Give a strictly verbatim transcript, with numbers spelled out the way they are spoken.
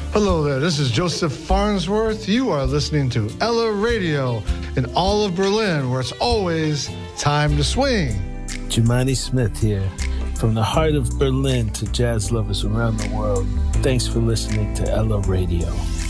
Hello there, this is Joseph Farnsworth. You are listening to Ella Radio in all of Berlin, where it's always time to swing. Jemani Smith here. From the heart of Berlin to jazz lovers around the world, thanks for listening to Ella Radio.